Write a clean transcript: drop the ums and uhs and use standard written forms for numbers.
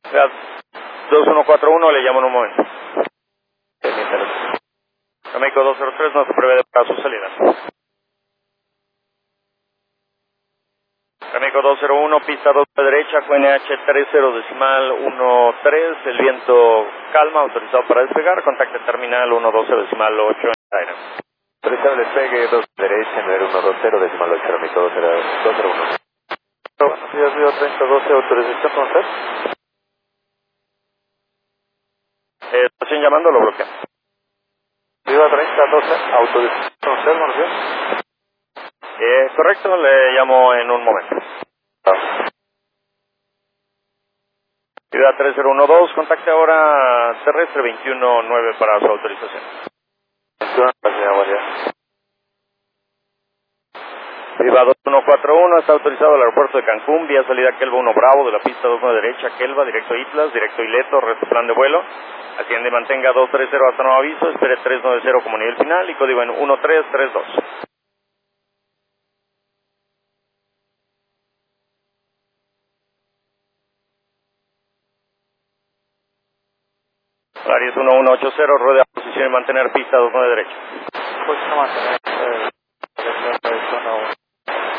Ya, 2141, le llamo en un momento. México 203, no se prevé para su salida. México 201, pista 2 de derecha, QNH 30.13, el viento calma, autorizado para despegar, contacte terminal 112.8 en aire. Autorizado despegue 2 derecha, nivel 120.8, México 201. Buenos días, Río 3012, autorización con usted. Estación llamando, lo bloquea. Río 3012, autorización con usted, buenos días. Correcto, le llamo en un momento. Ciudad 3012, contacte ahora terrestre 219 para su autorización. 21, señora, buen día. Viva 2141, está autorizado al aeropuerto de Cancún, vía salida Kelva 1 Bravo, de la pista 2 de derecha, Kelva, directo Islas, directo Ileto, resto plan de vuelo. Atiende y mantenga 230 hasta nuevo aviso, espere 390 como nivel final y código en 1332. Aries 1180, rueda posición y mantener pista 2 de derecha. Pues, no más.